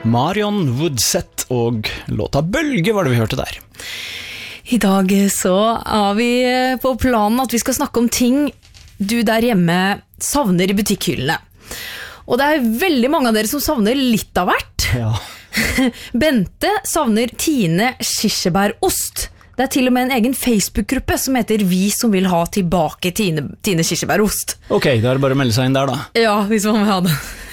Marion Woodset og låta Bølge var det vi hørte der. I dag så er vi på planen at vi skal snakke om ting du der hjemme savner i butikkhyllene. Og det er veldig mange av dere som savner litt av hvert. Ja. Bente savner Tine kirsebærost. Det er til og med en egen Facebook-gruppe som heter Vi som vil ha tilbake Tine kirsebærost. Ok, da er det bare å melde seg inn der da. Ja, hvis man vil ha det.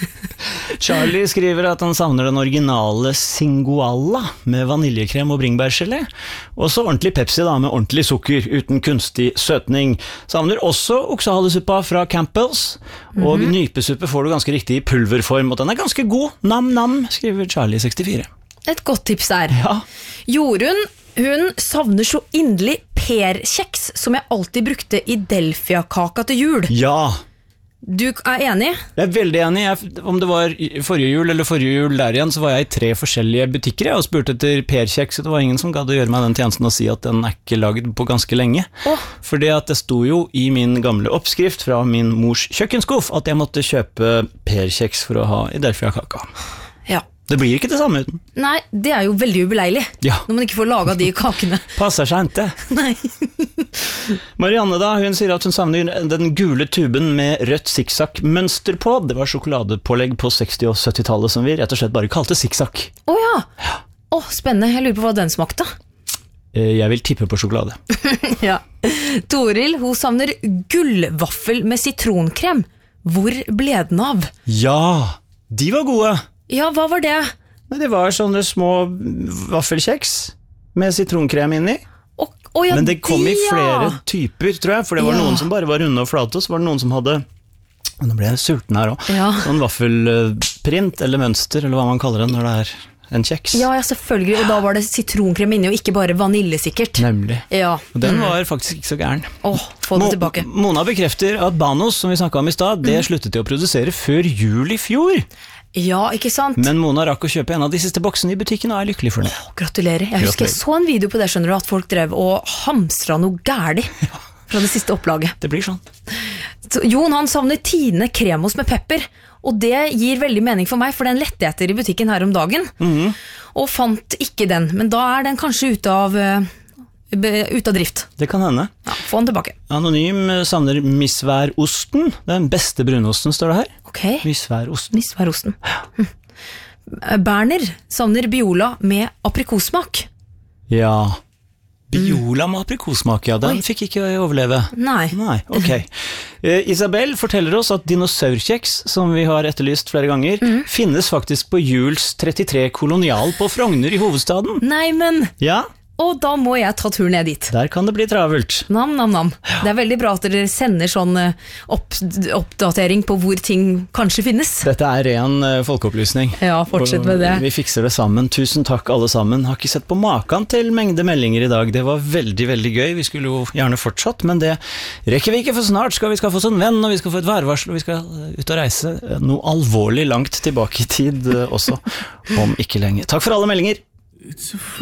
Charlie skriver at han savner den originale Singoalla med vaniljekrem og bringebærgelé. Og så ordentlig Pepsi da, med ordentlig sukker, uten kunstig søtning. Savner også oksehalesuppa fra Campbells, og nypesuppe får du ganske riktig i pulverform, og den er ganske god. Nam-nam, skriver Charlie 64. Et godt tips der. Ja. Jorunn, hun savner så inderlig perkjeks, som jeg alltid brukte i Delfia-kaka til jul. Ja. Du er enig? Jeg er veldig enig. Om det var forrige jul eller forrige jul der igjen, så var jeg i 3 forskjellige butikker og spurte etter perkjeks, og det var ingen som gadd å gjøre meg den tjenesten og si at den er ikke laget på ganske lenge. Fordi at det sto jo i min gamle oppskrift fra min mors kjøkkenskuff at jeg måtte kjøpe perkjeks for å ha i Delfia-kaka. Ja. Det blir ikke det samme uten. Nei, det er jo veldig ubeleilig, når man ikke får laget de kakene. Passer seg ikke. Nei. Marianne da, hun sier at hun savner den gule tuben med rødt sikksakk-mønster på. Det var sjokoladepålegg på 60- og 70-tallet som vi rett og slett bare kalte sikksakk. Ja. Spennende, jeg lurer på hva den smakte. Jeg vil tippe på sjokolade. Ja. Toril, hun savner gullvaffel med sitronkrem. Hvor ble den av? Ja, de var gode. Ja, hva var det? Det var sånne små vaffelkjeks med sitronkrem inni. Men det kom i flere typer, tror jeg, for det var noen som bare var runde og flate, og så var det noen som hadde, nå ble jeg sulten her også, sånn vaffelprint eller mønster, eller hva man kaller det når det er en kjeks. Ja, selvfølgelig, og da var det sitronkrem inni, og ikke bare vanilje sikkert. Nemlig. Ja. Og den var faktisk ikke så gæren. Få det tilbake. Mona bekrefter at Banos, som vi snakket om i stad, det sluttet de å produsere før jul i fjor. Ja, ikke sant? Men Mona rakk å kjøpe en av de siste boksene i butikken og er lykkelig for det. Gratulerer. Jeg husker jeg så en video på det, skjønner du, at folk drev og hamstra noe gærlig fra det siste opplaget. Det blir sånn. Jon, han savner Tine kremos med pepper, og det gir veldig mening for meg, for den lette jeg etter i butikken her om dagen, og fant ikke den, men da er den kanskje ute av drift. Det kan hende. Ja, få den tilbake. Anonym savner misværosten. Den beste brunosten står det her. Ok. Misværosten. Berner savner Biola med aprikossmak. Ja. Biola med aprikossmak, ja. Den fikk ikke overleve. Nei, ok. Isabel forteller oss at dinosaurkjeks, som vi har etterlyst flere ganger, finnes faktisk på Jules 33 Kolonial på Frogner i hovedstaden. Nei, men... Ja. Og da må jeg ta tur ned dit. Der kan det bli travelt. Nam. Det er veldig bra at dere sender sånn oppdatering på hvor ting kanskje finnes. Dette er ren folkeopplysning. Ja, fortsett med det. Vi fikser det sammen. Tusen takk alle sammen. Har ikke sett på maken til mengde meldinger i dag. Det var veldig, veldig gøy. Vi skulle jo gjerne fortsatt, men det rekker vi ikke, for snart skal vi skaffe oss en venn, og vi skal få et værvarsel, og vi skal ut og reise noe alvorlig langt tilbake i tid også, om ikke lenge. Takk for alle meldinger.